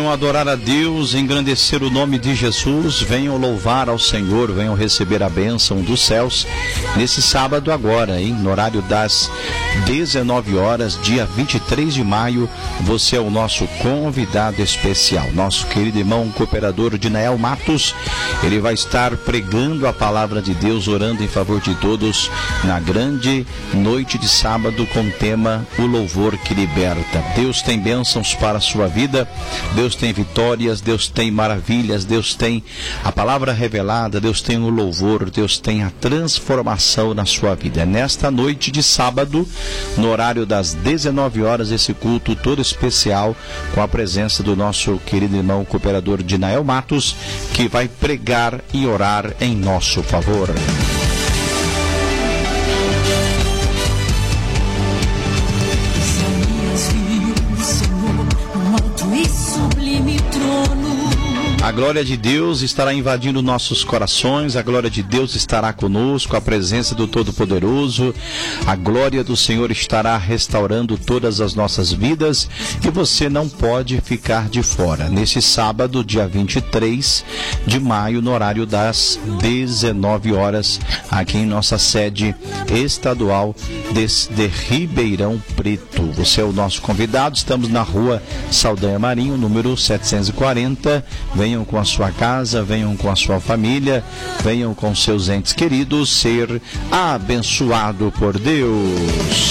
Venham adorar a Deus, engrandecer o nome de Jesus, venham louvar ao Senhor, venham receber a bênção dos céus nesse sábado agora, hein? No horário das 19 horas, dia 23 de maio, você é o nosso convidado especial, nosso querido irmão cooperador Dinael Matos. Ele vai estar pregando a palavra de Deus, orando em favor de todos na grande noite de sábado com o tema O Louvor que Liberta. Deus tem bênçãos para a sua vida, Deus tem vitórias, Deus tem maravilhas, Deus tem a palavra revelada, Deus tem o louvor, Deus tem a transformação na sua vida. É nesta noite de sábado, no horário das 19 horas, esse culto todo especial com a presença do nosso querido irmão cooperador Dinael Matos, que vai pregar e orar em nosso favor. A glória de Deus estará invadindo nossos corações, a glória de Deus estará conosco, a presença do Todo-Poderoso, a glória do Senhor estará restaurando todas as nossas vidas e você não pode ficar de fora. Nesse sábado, dia 23 de maio, no horário das 19 horas, aqui em nossa sede estadual de Ribeirão Preto. Você é o nosso convidado, estamos na rua Saldanha Marinho, número 740. Venham com a sua casa, venham com a sua família, venham com seus entes queridos ser abençoado por Deus.